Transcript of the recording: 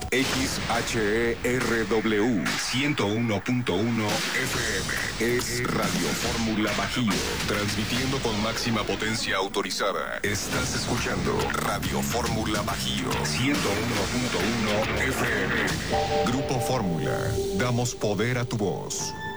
XHERW 101.1 FM es Radio Fórmula Bajío, transmitiendo con máxima potencia autorizada. Estás escuchando Radio Fórmula Bajío 101.1 FM. Grupo Fórmula, damos poder a tu voz.